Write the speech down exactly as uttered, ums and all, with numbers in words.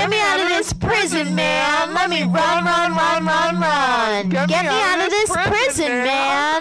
Get me out of this prison, man. Let me run, run, run, run, run. Get me out of this prison, man.